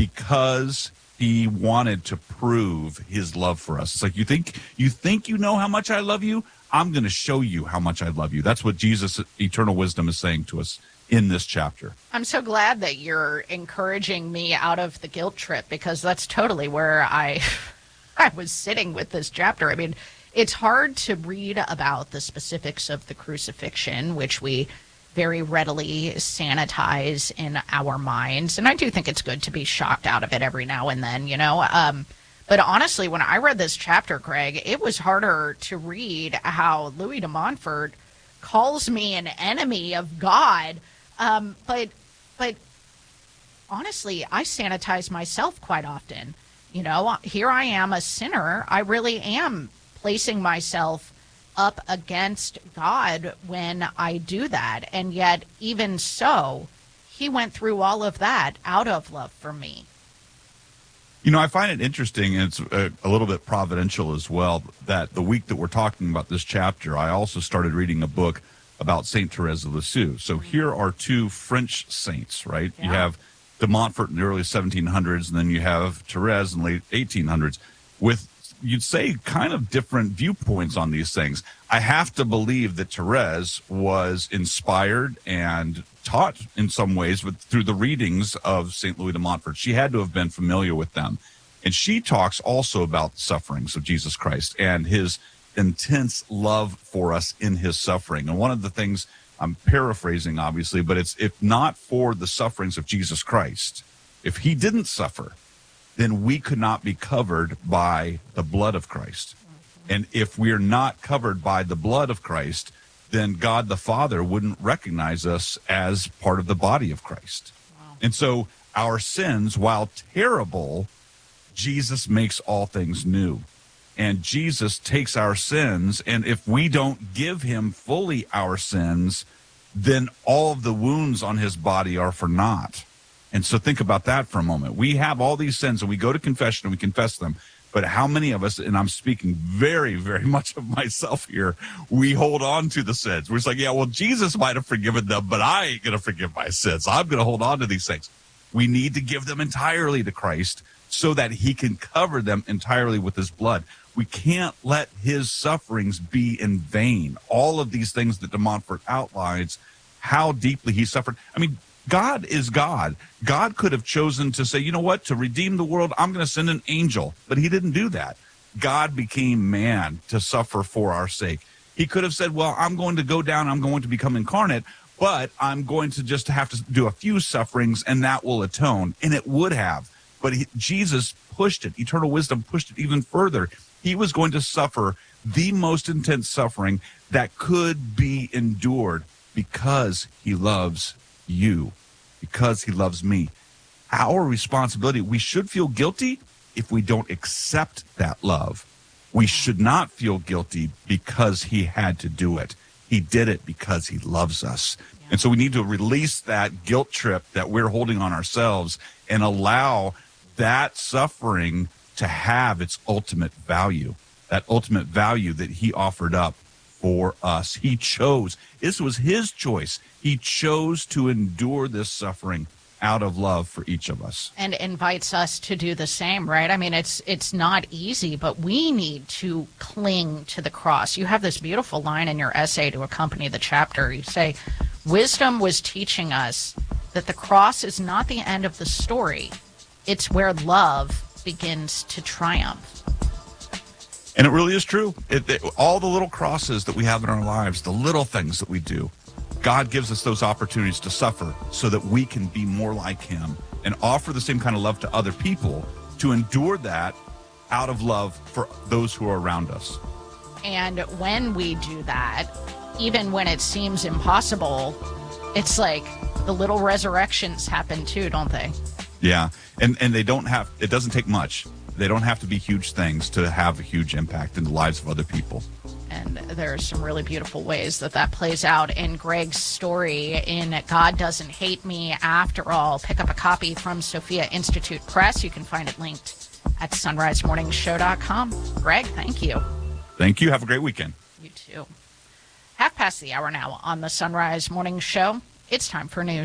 because he wanted to prove his love for us. It's like, you think you know how much I love you? I'm going to show you how much I love you. That's what Jesus' eternal wisdom is saying to us in this chapter. I'm so glad that you're encouraging me out of the guilt trip, because that's totally where I was sitting with this chapter. I mean, it's hard to read about the specifics of the crucifixion, which we very readily sanitize in our minds. And I do think it's good to be shocked out of it every now and then, you know. But honestly, when I read this chapter, Greg, it was harder to read how Louis de Montfort calls me an enemy of God. But honestly, I sanitize myself quite often. You know, here I am, a sinner. I really am placing myself up against God when I do that. And yet, even so, he went through all of that out of love for me. You know, I find it interesting, and it's a little bit providential as well, that the week that we're talking about this chapter, I also started reading a book about Saint Therese of Lisieux. So here are two French saints, right? Yeah. You have de Montfort in the early 1700s, and then you have Therese in the late 1800s, with, you'd say, kind of different viewpoints on these things. I have to believe that Therese was inspired and taught in some ways through the readings of St. Louis de Montfort. She had to have been familiar with them. And she talks also about the sufferings of Jesus Christ and his intense love for us in his suffering. And one of the things, I'm paraphrasing obviously, but it's, if not for the sufferings of Jesus Christ, if he didn't suffer, then we could not be covered by the blood of Christ. And if we are not covered by the blood of Christ, then God the Father wouldn't recognize us as part of the body of Christ. Wow. And so our sins, while terrible, Jesus makes all things new. And Jesus takes our sins, and if we don't give him fully our sins, then all of the wounds on his body are for naught. And so think about that for a moment. We have all these sins, and we go to confession and we confess them. But how many of us, and I'm speaking very, very much of myself here, we hold on to the sins. We're just like, yeah, well, Jesus might have forgiven them, but I ain't going to forgive my sins. I'm going to hold on to these things. We need to give them entirely to Christ so that he can cover them entirely with his blood. We can't let his sufferings be in vain. All of these things that de Montfort outlines, how deeply he suffered. I mean, God is God. God could have chosen to say, you know what, to redeem the world, I'm going to send an angel. But he didn't do that. God became man to suffer for our sake. He could have said, well, I'm going to go down, I'm going to become incarnate, but I'm going to just have to do a few sufferings and that will atone. And it would have. But Jesus pushed it. Eternal wisdom pushed it even further. He was going to suffer the most intense suffering that could be endured because he loves you, because he loves me. Our responsibility, we should feel guilty if we don't accept that love. We should not feel guilty because he had to do it. He did it because he loves us. Yeah. And so we need to release that guilt trip that we're holding on ourselves and allow that suffering to have its ultimate value, that ultimate value that he offered up for us. He chose. This was his choice. He chose to endure this suffering out of love for each of us. And invites us to do the same, right? I mean, it's not easy, but we need to cling to the cross. You have this beautiful line in your essay to accompany the chapter. You say, wisdom was teaching us that the cross is not the end of the story. It's where love begins to triumph. And it really is true. All the little crosses that we have in our lives, the little things that we do, God gives us those opportunities to suffer so that we can be more like him and offer the same kind of love to other people, to endure that out of love for those who are around us. And when we do that, even when it seems impossible, it's like the little resurrections happen too, don't they? Yeah. And they don't have, it doesn't take much. They don't have to be huge things to have a huge impact in the lives of other people. And there are some really beautiful ways that plays out in Greg's story in God Doesn't Hate Me After All. Pick up a copy from Sophia Institute Press. You can find it linked at sunrisemorningshow.com. Greg, thank you. Thank you. Have a great weekend. You too. 1:30 the hour now on the Sunrise Morning Show. It's time for news.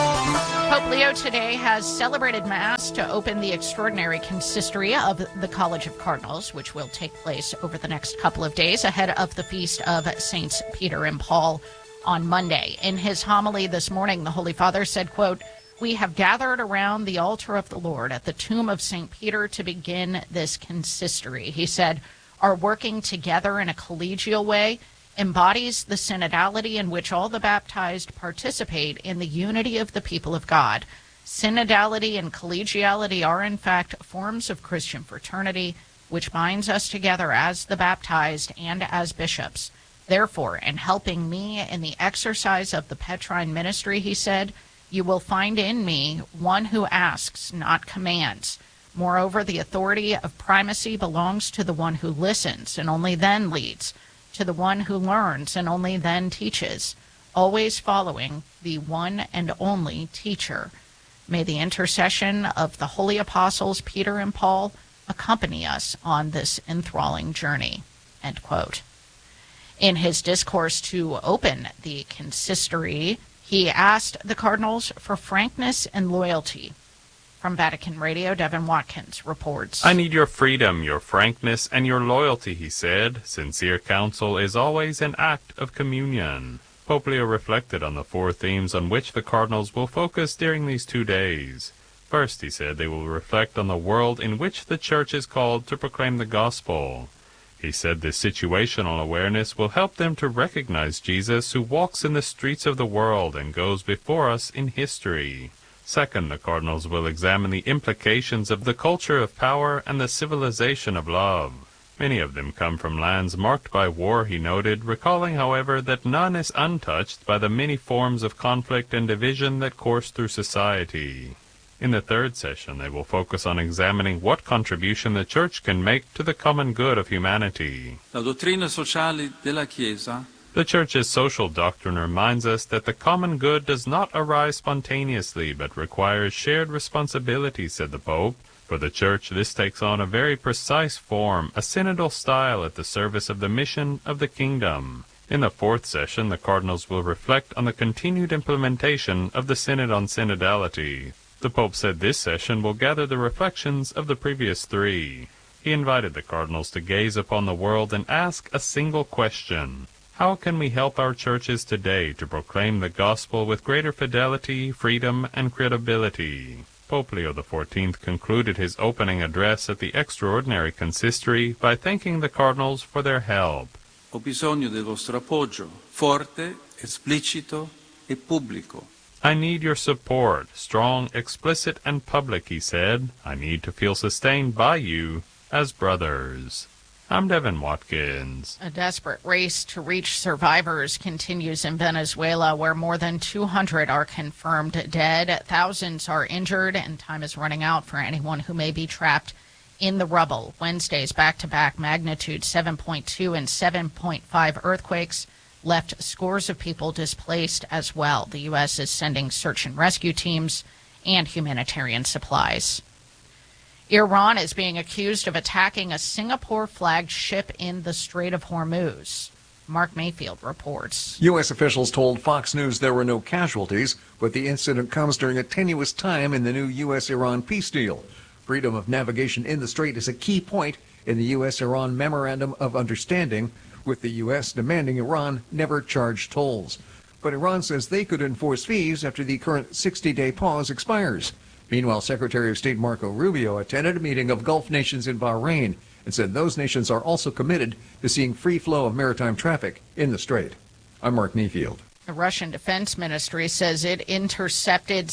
Pope Leo today has celebrated Mass to open the extraordinary consistory of the College of Cardinals, which will take place over the next couple of days ahead of the feast of Saints Peter and Paul on Monday. In his homily this morning, the Holy Father said, quote, "We have gathered around the altar of the Lord at the tomb of St. Peter to begin this consistory." He said, "Our working together in a collegial way embodies the synodality in which all the baptized participate in the unity of the people of God. Synodality and collegiality are, in fact, forms of Christian fraternity, which binds us together as the baptized and as bishops. Therefore, in helping me in the exercise of the Petrine ministry," he said, "you will find in me one who asks, not commands. Moreover, the authority of primacy belongs to the one who listens and only then leads, to the one who learns and only then teaches, always following the one and only teacher. May the intercession of the holy apostles Peter and Paul accompany us on this enthralling journey." End quote. In his discourse to open the consistory, he asked the cardinals for frankness and loyalty. From Vatican Radio, Devin Watkins reports. "I need your freedom, your frankness, and your loyalty," he said. "Sincere counsel is always an act of communion." Pope Leo reflected on the 4 themes on which the cardinals will focus during these 2 days. First, he said, they will reflect on the world in which the Church is called to proclaim the gospel. He said this situational awareness will help them to recognize Jesus, who walks in the streets of the world and goes before us in history. Second, the cardinals will examine the implications of the culture of power and the civilization of love. Many of them come from lands marked by war, he noted, recalling, however, that none is untouched by the many forms of conflict and division that course through society. In the third session, they will focus on examining what contribution the Church can make to the common good of humanity. La dottrina sociale della Chiesa. The Church's social doctrine reminds us that the common good does not arise spontaneously, but requires shared responsibility, said the Pope. For the Church, this takes on a very precise form, a synodal style at the service of the mission of the kingdom. In the 4th session, the cardinals will reflect on the continued implementation of the Synod on Synodality. The Pope said this session will gather the reflections of the previous 3. He invited the cardinals to gaze upon the world and ask a single question. How can we help our churches today to proclaim the gospel with greater fidelity, freedom, and credibility? Pope Leo XIV concluded his opening address at the extraordinary consistory by thanking the cardinals for their help. Ho bisogno del vostro appoggio, forte, esplicito e pubblico. I need your support, strong, explicit, and public, he said. I need to feel sustained by you as brothers. I'm Devin Watkins. A desperate race to reach survivors continues in Venezuela, where more than 200 are confirmed dead. Thousands are injured, and time is running out for anyone who may be trapped in the rubble. Wednesday's back-to-back magnitude 7.2 and 7.5 earthquakes left scores of people displaced as well. The U.S. is sending search and rescue teams and humanitarian supplies. Iran is being accused of attacking a Singapore-flagged ship in the Strait of Hormuz. Mark Mayfield reports. U.S. officials told Fox News there were no casualties, but the incident comes during a tenuous time in the new U.S.-Iran peace deal. Freedom of navigation in the strait is a key point in the U.S.-Iran Memorandum of Understanding, with the U.S. demanding Iran never charge tolls. But Iran says they could enforce fees after the current 60-day pause expires. Meanwhile, Secretary of State Marco Rubio attended a meeting of Gulf nations in Bahrain and said those nations are also committed to seeing free flow of maritime traffic in the strait. I'm Mark Mayfield. The Russian Defense Ministry says it intercepted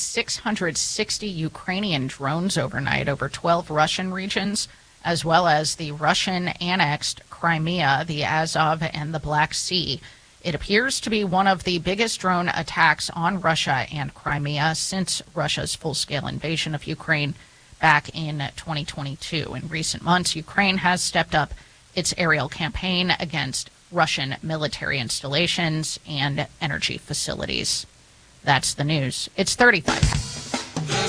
660 Ukrainian drones overnight over 12 Russian regions, as well as the Russian-annexed Crimea, the Azov, and the Black Sea. It appears to be one of the biggest drone attacks on Russia and Crimea since Russia's full-scale invasion of Ukraine back in 2022. In recent months, Ukraine has stepped up its aerial campaign against Russian military installations and energy facilities. That's the news. It's 35. The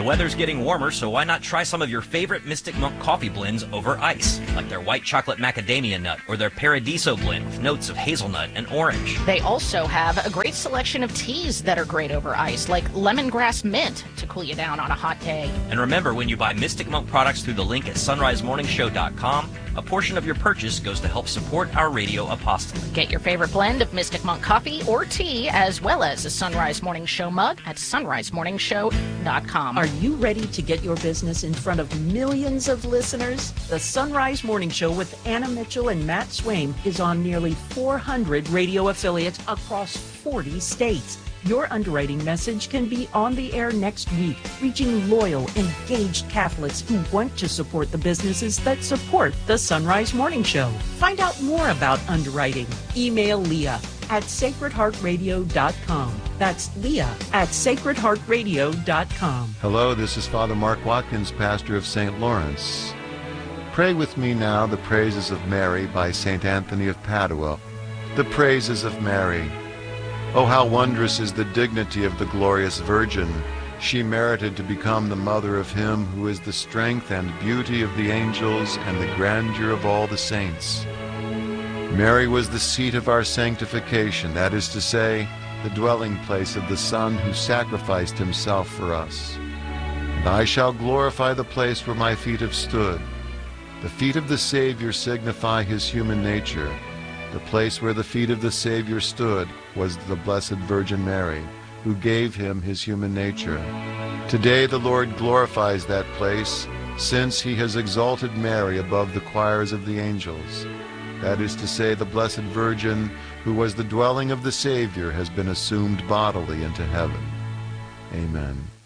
The weather's getting warmer, so why not try some of your favorite Mystic Monk coffee blends over ice, like their white chocolate macadamia nut or their Paradiso blend with notes of hazelnut and orange. They also have a great selection of teas that are great over ice, like lemongrass mint to cool you down on a hot day. And remember, when you buy Mystic Monk products through the link at sunrisemorningshow.com, a portion of your purchase goes to help support our radio apostolate. Get your favorite blend of Mystic Monk coffee or tea, as well as a Sunrise Morning Show mug at sunrisemorningshow.com. Are you ready to get your business in front of millions of listeners? The Sunrise Morning Show with Anna Mitchell and Matt Swaim is on nearly 400 radio affiliates across 40 states. Your underwriting message can be on the air next week, reaching loyal, engaged Catholics who want to support the businesses that support the Sunrise Morning Show. Find out more about underwriting. Email Leah at sacredheartradio.com. That's Leah at sacredheartradio.com. Hello, this is Father Mark Watkins, pastor of St. Lawrence. Pray with me now the praises of Mary by St. Anthony of Padua. The praises of Mary. Oh, how wondrous is the dignity of the glorious Virgin. She merited to become the mother of him who is the strength and beauty of the angels and the grandeur of all the saints. Mary was the seat of our sanctification, that is to say, the dwelling place of the Son who sacrificed himself for us. And I shall glorify the place where my feet have stood. The feet of the Savior signify his human nature. The place where the feet of the Savior stood was the Blessed Virgin Mary, who gave him his human nature. Today the Lord glorifies that place, since he has exalted Mary above the choirs of the angels. That is to say, the Blessed Virgin, who was the dwelling of the Savior, has been assumed bodily into heaven. Amen.